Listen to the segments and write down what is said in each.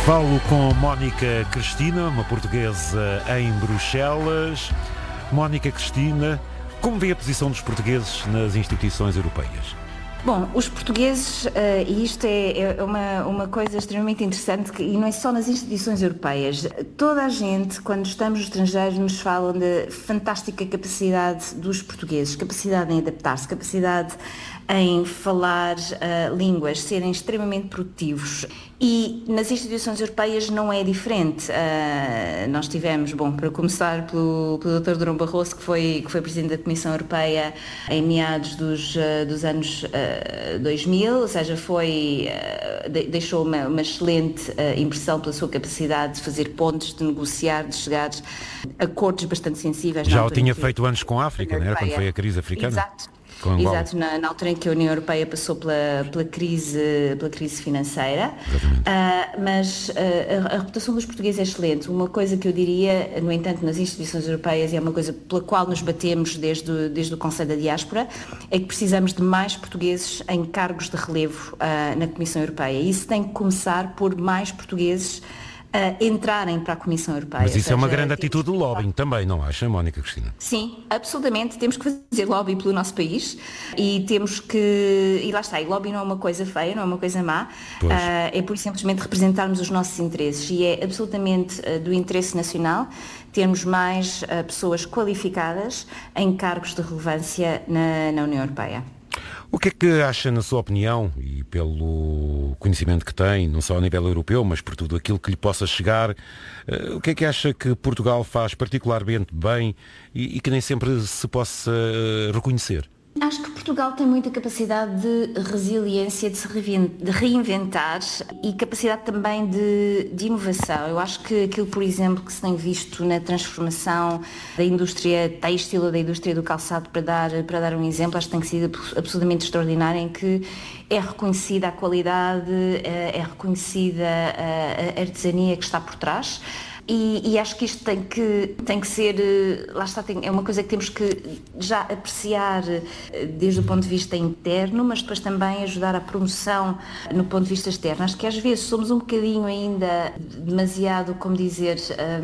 Falo com Mónica Cristina, uma portuguesa em Bruxelas. Mónica Cristina, como vê a posição dos portugueses nas instituições europeias? Bom, os portugueses, e isto é uma coisa extremamente interessante, e não é só nas instituições europeias. Toda a gente, quando estamos no estrangeiro, nos falam da fantástica capacidade dos portugueses, capacidade em adaptar-se, capacidade em falar línguas, serem extremamente produtivos. E nas instituições europeias não é diferente. Nós tivemos, para começar pelo Dr. Durão Barroso, que foi Presidente da Comissão Europeia em meados dos anos 2000, ou seja, deixou uma excelente impressão pela sua capacidade de fazer pontes, de negociar, de chegar a acordos bastante sensíveis. Já o tinha feito antes com a África, não era? Quando foi a crise africana? Exato. Exato, na altura em que a União Europeia passou pela crise financeira, mas a reputação dos portugueses é excelente. Uma coisa que eu diria, no entanto, nas instituições europeias, e é uma coisa pela qual nos batemos desde o Conselho da Diáspora, é que precisamos de mais portugueses em cargos de relevo na Comissão Europeia. Isso tem que começar por mais portugueses entrarem para a Comissão Europeia. Mas isso é uma grande atitude do lobbying também, não acha, Mónica Cristina? Sim, absolutamente. Temos que fazer lobby pelo nosso país e temos que... E lá está, e lobby não é uma coisa feia, não é uma coisa má, é por simplesmente representarmos os nossos interesses e é absolutamente do interesse nacional termos mais pessoas qualificadas em cargos de relevância na União Europeia. O que é que acha, na sua opinião, e pelo conhecimento que tem, não só a nível europeu, mas por tudo aquilo que lhe possa chegar, o que é que acha que Portugal faz particularmente bem e que nem sempre se possa reconhecer? Acho que Portugal tem muita capacidade de resiliência, de reinventar e capacidade também de inovação. Eu acho que aquilo, por exemplo, que se tem visto na transformação da indústria têxtil ou da indústria do calçado, para dar um exemplo, acho que tem sido absolutamente extraordinário, em que é reconhecida a qualidade, é reconhecida a artesania que está por trás. E acho que isto tem que ser, lá está, é uma coisa que temos que já apreciar desde o ponto de vista interno, mas depois também ajudar à promoção no ponto de vista externo. Acho que às vezes somos um bocadinho ainda demasiado, como dizer,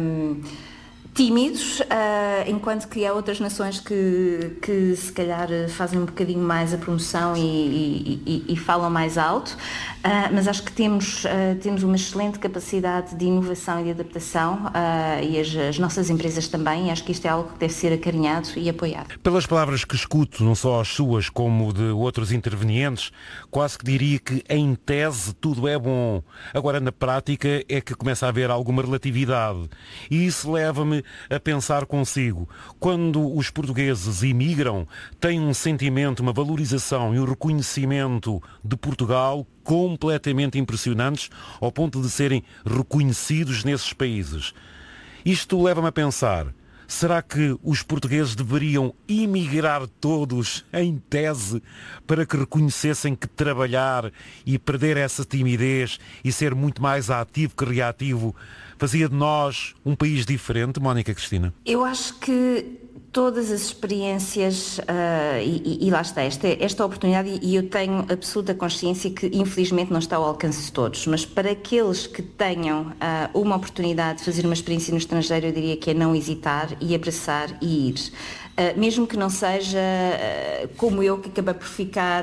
tímidos, enquanto que há outras nações que se calhar fazem um bocadinho mais a promoção e falam mais alto, mas acho que temos uma excelente capacidade de inovação e de adaptação e as nossas empresas também, e acho que isto é algo que deve ser acarinhado e apoiado. Pelas palavras que escuto, não só as suas como de outros intervenientes, quase que diria que em tese tudo é bom. Agora na prática é que começa a haver alguma relatividade e isso leva-me a pensar consigo, quando os portugueses imigram, têm um sentimento, uma valorização e um reconhecimento de Portugal completamente impressionantes ao ponto de serem reconhecidos nesses países. Isto leva-me a pensar, será que os portugueses deveriam imigrar todos, em tese, para que reconhecessem que trabalhar e perder essa timidez e ser muito mais ativo que reativo fazia de nós um país diferente, Mónica Cristina? Eu acho que todas as experiências, e lá está, esta oportunidade, e eu tenho absoluta consciência que infelizmente não está ao alcance de todos, mas para aqueles que tenham uma oportunidade de fazer uma experiência no estrangeiro, eu diria que é não hesitar e abraçar e ir. Mesmo que não seja como eu, que acabei por ficar,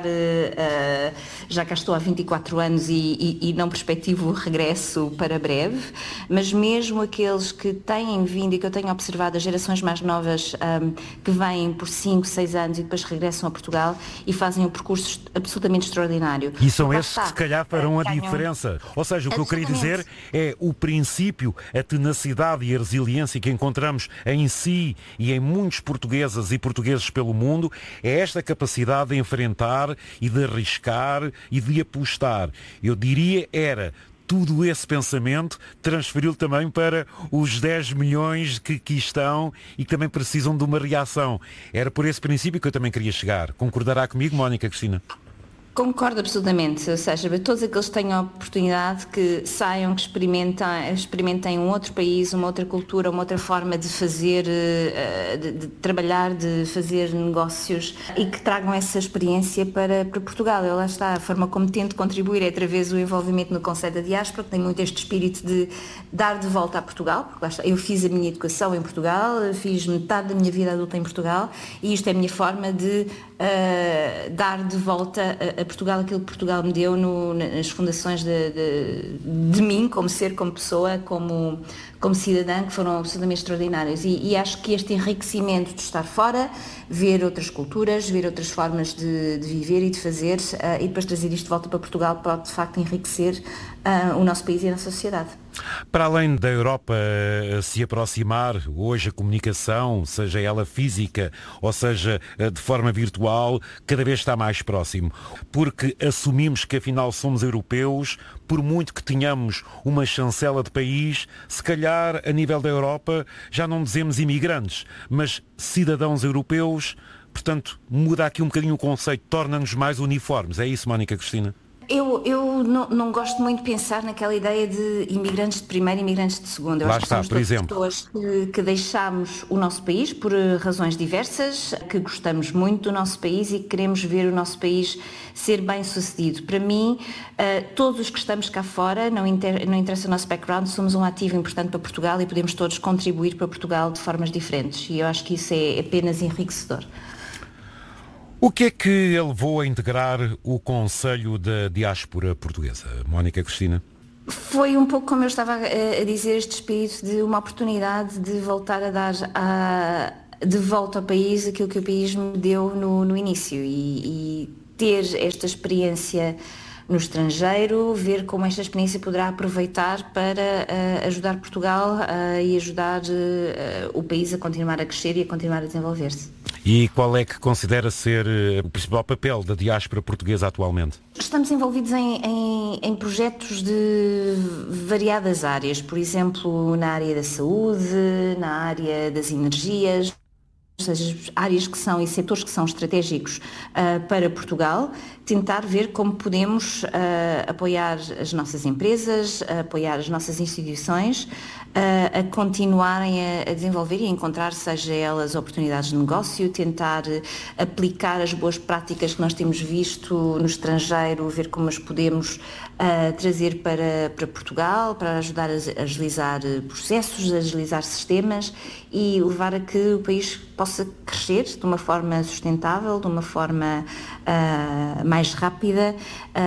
já cá estou há 24 anos e não perspectivo o regresso para breve, mas mesmo aqueles que têm vindo e que eu tenho observado, as gerações mais novas que vêm por 5, 6 anos e depois regressam a Portugal e fazem um percurso absolutamente extraordinário. E são esses que se calhar farão a diferença. Ou seja, o que eu queria dizer é o princípio, a tenacidade e a resiliência que encontramos em si e em muitos portugueses e portugueses pelo mundo, é esta capacidade de enfrentar e de arriscar e de apostar. Eu diria tudo esse pensamento transferiu também para os 10 milhões que aqui estão e que também precisam de uma reação. Era por esse princípio que eu também queria chegar. Concordará comigo, Mónica Cristina? Concordo absolutamente, ou seja, para todos aqueles que tenham a oportunidade, que saiam, que experimentem um outro país, uma outra cultura, uma outra forma de fazer, de trabalhar, de fazer negócios e que tragam essa experiência para Portugal. E lá está, a forma como tento contribuir é através do envolvimento no Conselho da Diáspora, que tem muito este espírito de dar de volta a Portugal, porque lá está, eu fiz a minha educação em Portugal, fiz metade da minha vida adulta em Portugal e isto é a minha forma de dar de volta a Portugal aquilo que Portugal me deu nas fundações de mim, como ser, como pessoa, como cidadã, que foram absolutamente extraordinárias. E acho que este enriquecimento de estar fora, ver outras culturas, ver outras formas de viver e de fazer, e depois trazer isto de volta para Portugal, pode de facto enriquecer o nosso país e a nossa sociedade. Para além da Europa se aproximar, hoje a comunicação, seja ela física ou seja de forma virtual, cada vez está mais próximo. Porque assumimos que afinal somos europeus, por muito que tenhamos uma chancela de país, se calhar a nível da Europa já não dizemos imigrantes, mas cidadãos europeus, portanto muda aqui um bocadinho o conceito, torna-nos mais uniformes. É isso, Mónica Cristina? Eu não gosto muito de pensar naquela ideia de imigrantes de primeira e imigrantes de segunda. Eu Lá acho está, que por somos exemplo. pessoas que deixámos o nosso país por razões diversas, que gostamos muito do nosso país e que queremos ver o nosso país ser bem sucedido. Para mim, todos os que estamos cá fora, não interessa o nosso background, somos um ativo importante para Portugal e podemos todos contribuir para Portugal de formas diferentes. E eu acho que isso é apenas enriquecedor. O que é que a levou a integrar o Conselho da Diáspora Portuguesa, Mónica Cristina? Foi um pouco como eu estava a dizer, este espírito de uma oportunidade de voltar a dar de volta ao país aquilo que o país me deu no início e ter esta experiência no estrangeiro, ver como esta experiência poderá aproveitar para ajudar Portugal e ajudar o país a continuar a crescer e a continuar a desenvolver-se. E qual é que considera ser o principal papel da diáspora portuguesa atualmente? Estamos envolvidos em projetos de variadas áreas, por exemplo, na área da saúde, na área das energias, ou seja, áreas que são e setores que são estratégicos para Portugal, tentar ver como podemos apoiar as nossas empresas, apoiar as nossas instituições a continuarem a desenvolver e a encontrar, seja elas oportunidades de negócio, tentar aplicar as boas práticas que nós temos visto no estrangeiro, ver como as podemos trazer para Portugal, para ajudar a agilizar processos, a agilizar sistemas e levar a que o país possa crescer de uma forma sustentável, de uma forma mais rápida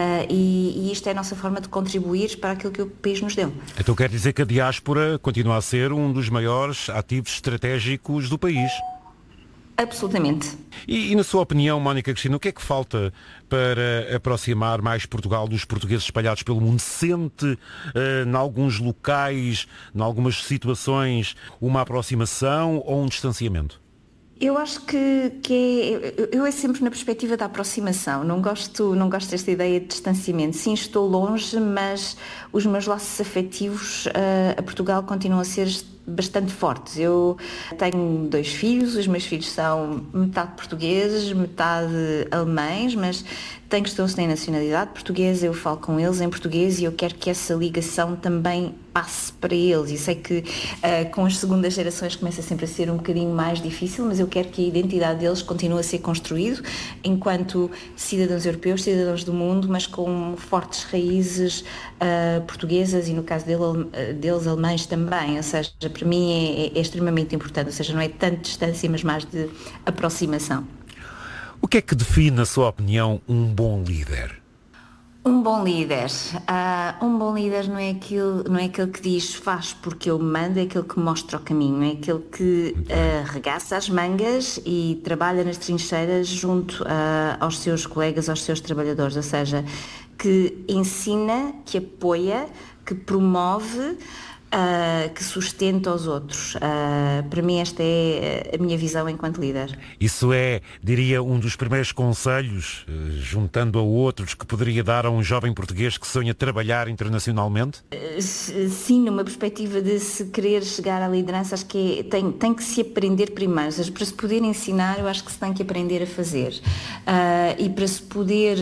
e isto é a nossa forma de contribuir para aquilo que o país nos deu. Então quer dizer que a diáspora continua a ser um dos maiores ativos estratégicos do país? Absolutamente. E na sua opinião, Mónica Cristina, o que é que falta para aproximar mais Portugal dos portugueses espalhados pelo mundo? Sente, em alguns locais, em algumas situações, uma aproximação ou um distanciamento? Eu acho que eu é sempre na perspectiva da aproximação, não gosto desta ideia de distanciamento. Sim, estou longe, mas os meus laços afetivos a Portugal continuam a ser bastante fortes. Eu tenho 2 filhos, os meus filhos são metade portugueses, metade alemães, mas têm que têm nacionalidade portuguesa, eu falo com eles em português e eu quero que essa ligação também passe para eles. E sei que com as segundas gerações começa sempre a ser um bocadinho mais difícil, mas eu quero que a identidade deles continue a ser construído enquanto cidadãos europeus, cidadãos do mundo, mas com fortes raízes portuguesas e no caso deles alemães também. Ou seja, para mim é extremamente importante, ou seja, não é tanto distância, mas mais de aproximação. O que é que define, na sua opinião, um bom líder? Um bom líder. Um bom líder não é aquele que diz faz porque eu mando, é aquele que mostra o caminho, é aquele que arregaça as mangas e trabalha nas trincheiras junto aos seus colegas, aos seus trabalhadores, ou seja, que ensina, que apoia, que promove que sustenta os outros. Para mim esta é a minha visão enquanto líder. Isso é, diria, um dos primeiros conselhos, juntando a outros, que poderia dar a um jovem português que sonha trabalhar internacionalmente? Sim, numa perspectiva de se querer chegar à liderança, acho que tem que se aprender primeiro. Ou seja, para se poder ensinar, eu acho que se tem que aprender a fazer. E para se poder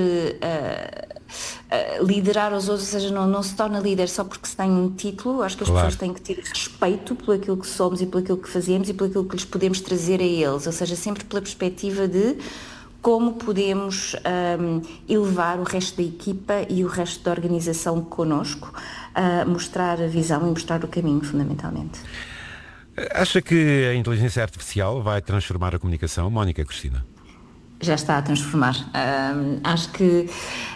liderar os outros, ou seja, não se torna líder só porque se tem um título. Acho que as pessoas têm que ter respeito por aquilo que somos e por aquilo que fazemos e por aquilo que lhes podemos trazer a eles, ou seja, sempre pela perspectiva de como podemos elevar o resto da equipa e o resto da organização connosco, mostrar a visão e mostrar o caminho, fundamentalmente. Acha que a inteligência artificial vai transformar a comunicação, Mónica Cristina? Já está a transformar. Acho que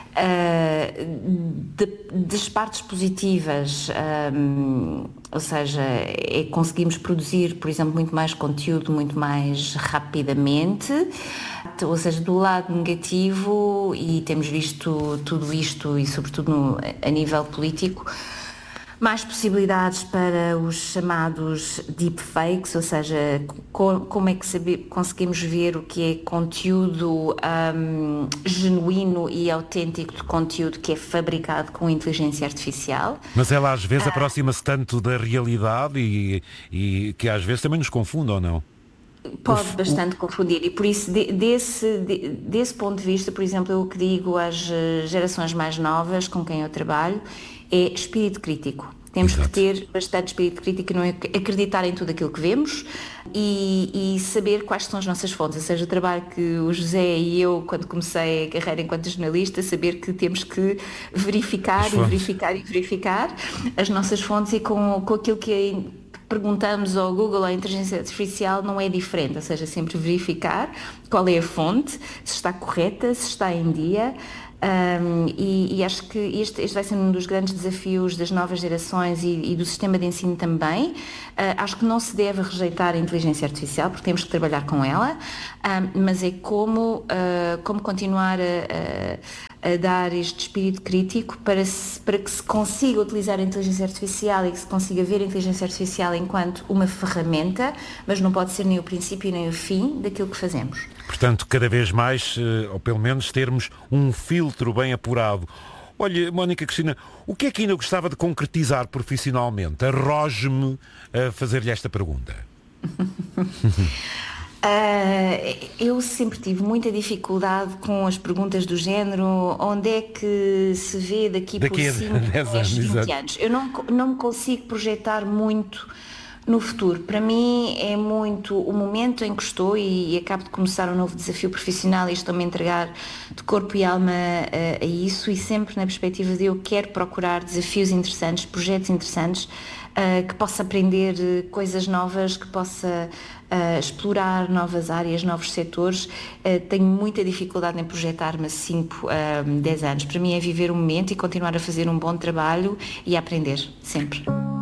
das partes positivas, ou seja, conseguimos produzir, por exemplo, muito mais conteúdo, muito mais rapidamente, ou seja, do lado negativo, e temos visto tudo isto, e sobretudo a nível político, mais possibilidades para os chamados deepfakes, ou seja, como é que conseguimos ver o que é conteúdo genuíno e autêntico de conteúdo que é fabricado com inteligência artificial. Mas ela às vezes aproxima-se tanto da realidade e que às vezes também nos confunde, ou não? Pode bastante confundir, e por isso desse ponto de vista, por exemplo, eu o que digo às gerações mais novas com quem eu trabalho é espírito crítico. Temos que ter bastante espírito crítico e não acreditar em tudo aquilo que vemos e saber quais são as nossas fontes. Ou seja, o trabalho que o José e eu, quando comecei a carreira enquanto jornalista, saber que temos que verificar as nossas fontes, e com aquilo que perguntamos ao Google, à inteligência artificial, não é diferente. Ou seja, sempre verificar qual é a fonte, se está correta, se está em dia. E acho que este vai ser um dos grandes desafios das novas gerações e do sistema de ensino também. Acho que não se deve rejeitar a inteligência artificial, porque temos que trabalhar com ela, mas é como continuar a dar este espírito crítico para que se consiga utilizar a inteligência artificial e que se consiga ver a inteligência artificial enquanto uma ferramenta, mas não pode ser nem o princípio nem o fim daquilo que fazemos. Portanto, cada vez mais, ou pelo menos termos um filtro bem apurado. Olha, Mónica Cristina, o que é que ainda gostava de concretizar profissionalmente? Arroje-me a fazer-lhe esta pergunta. Eu sempre tive muita dificuldade com as perguntas do género: onde é que se vê daqui por 5, 10, 20 anos? Eu não me consigo projetar muito no futuro. Para mim é muito o momento em que estou e acabo de começar um novo desafio profissional e estou-me a entregar de corpo e alma a isso, e sempre na perspectiva de eu quero procurar desafios interessantes, projetos interessantes, que possa aprender coisas novas, que possa explorar novas áreas, novos setores. Tenho muita dificuldade em projetar-me a 5, 10 anos. Para mim é viver o momento e continuar a fazer um bom trabalho e a aprender, sempre.